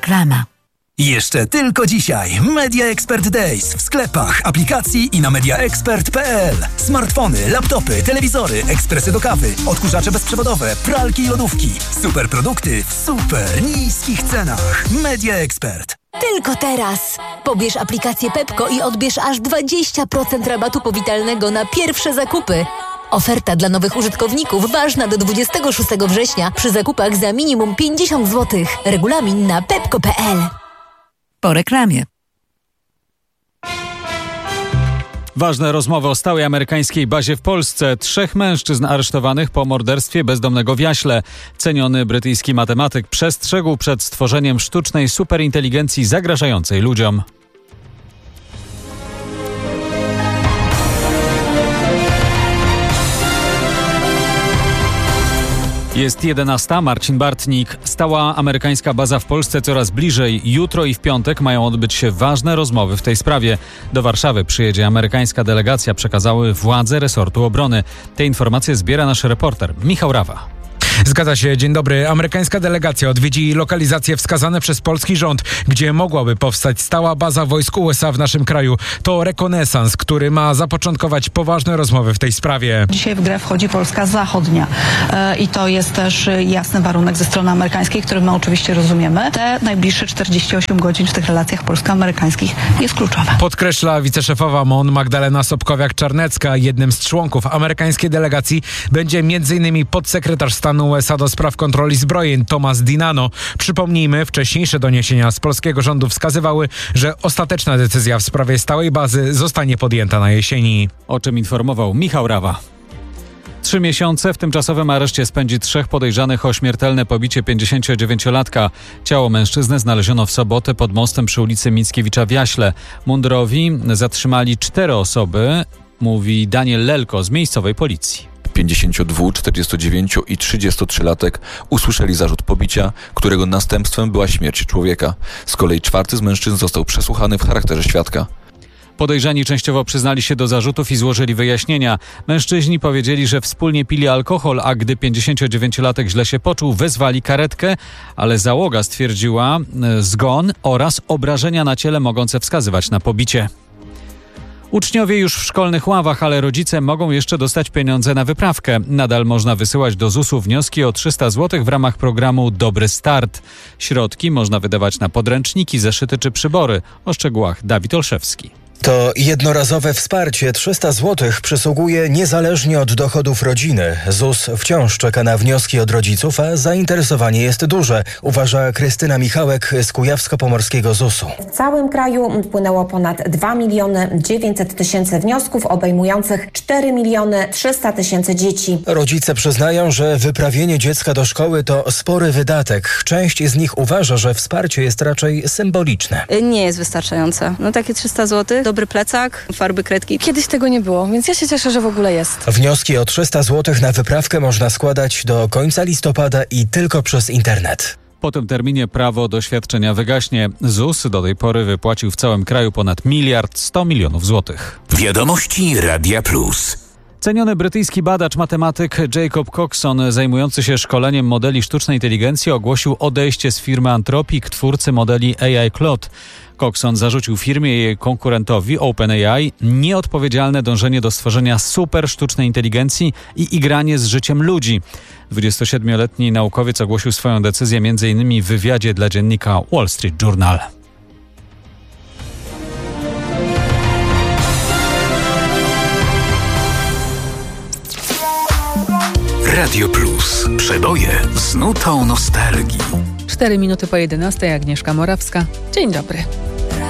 Reklama. Jeszcze tylko dzisiaj Media Expert Days w sklepach, aplikacji i na mediaexpert.pl. Smartfony, laptopy, telewizory, ekspresy do kawy, odkurzacze bezprzewodowe, pralki i lodówki. Super produkty w super niskich cenach. Media Expert. Tylko teraz! Pobierz aplikację Pepko i odbierz aż 20% rabatu powitalnego na pierwsze zakupy. Oferta dla nowych użytkowników ważna do 26 września przy zakupach za minimum 50 zł. Regulamin na pepko.pl. Po reklamie. Ważne rozmowy o stałej amerykańskiej bazie w Polsce. 3 mężczyzn aresztowanych po morderstwie bezdomnego w Jaśle. Ceniony brytyjski matematyk przestrzegł przed stworzeniem sztucznej superinteligencji zagrażającej ludziom. Jest 11. Marcin Bartnik. Stała amerykańska baza w Polsce coraz bliżej. Jutro i w piątek mają odbyć się ważne rozmowy w tej sprawie. Do Warszawy przyjedzie amerykańska delegacja, przekazały władze resortu obrony. Te informacje zbiera nasz reporter Michał Rawa. Zgadza się, dzień dobry. Amerykańska delegacja odwiedzi lokalizacje wskazane przez polski rząd, gdzie mogłaby powstać stała baza wojsk USA w naszym kraju. To rekonesans, który ma zapoczątkować poważne rozmowy w tej sprawie. Dzisiaj w grę wchodzi Polska Zachodnia i to jest też jasny warunek ze strony amerykańskiej, który my oczywiście rozumiemy. Te najbliższe 48 godzin w tych relacjach polsko-amerykańskich jest kluczowe. Podkreśla wiceszefowa MON Magdalena Sobkowiak-Czarnecka. Jednym z członków amerykańskiej delegacji będzie m.in. podsekretarz stanu USA do spraw kontroli zbrojeń Thomas Dinano. Przypomnijmy, wcześniejsze doniesienia z polskiego rządu wskazywały, że ostateczna decyzja w sprawie stałej bazy zostanie podjęta na jesieni. O czym informował Michał Rawa. 3 miesiące w tymczasowym areszcie spędzi 3 podejrzanych o śmiertelne pobicie 59-latka. Ciało mężczyzny znaleziono w sobotę pod mostem przy ulicy Mickiewicza w Jaśle. Mundurowi zatrzymali 4 osoby, mówi Daniel Lelko z miejscowej policji. 52, 49 i 33-latek usłyszeli zarzut pobicia, którego następstwem była śmierć człowieka. Z kolei 4 z mężczyzn został przesłuchany w charakterze świadka. Podejrzani częściowo przyznali się do zarzutów i złożyli wyjaśnienia. Mężczyźni powiedzieli, że wspólnie pili alkohol, a gdy 59-latek źle się poczuł, wezwali karetkę, ale załoga stwierdziła zgon oraz obrażenia na ciele mogące wskazywać na pobicie. Uczniowie już w szkolnych ławach, ale rodzice mogą jeszcze dostać pieniądze na wyprawkę. Nadal można wysyłać do ZUS-u wnioski o 300 zł w ramach programu Dobry Start. Środki można wydawać na podręczniki, zeszyty czy przybory. O szczegółach Dawid Olszewski. To jednorazowe wsparcie 300 zł przysługuje niezależnie od dochodów rodziny. ZUS wciąż czeka na wnioski od rodziców, a zainteresowanie jest duże, uważa Krystyna Michałek z Kujawsko-Pomorskiego ZUS-u. W całym kraju wpłynęło ponad 2 900 000 wniosków obejmujących 4 300 000 dzieci. Rodzice przyznają, że wyprawienie dziecka do szkoły to spory wydatek. Część z nich uważa, że wsparcie jest raczej symboliczne. Nie jest wystarczające. Takie 300 zł, dobry plecak, farby, kredki. Kiedyś tego nie było, więc ja się cieszę, że w ogóle jest. Wnioski o 300 zł na wyprawkę można składać do końca listopada i tylko przez internet. Po tym terminie prawo do świadczenia wygaśnie. ZUS do tej pory wypłacił w całym kraju ponad 1 100 000 000 złotych. Wiadomości Radia Plus. Ceniony brytyjski badacz, matematyk Jacob Coxon, zajmujący się szkoleniem modeli sztucznej inteligencji, ogłosił odejście z firmy Anthropic, twórcy modeli AI Claude. Coxon zarzucił firmie i jej konkurentowi OpenAI nieodpowiedzialne dążenie do stworzenia super sztucznej inteligencji i igranie z życiem ludzi. 27-letni naukowiec ogłosił swoją decyzję m.in. w wywiadzie dla dziennika Wall Street Journal. Radio Plus. Przeboje z nutą nostalgii. 4 minuty po 11, Agnieszka Morawska. Dzień dobry.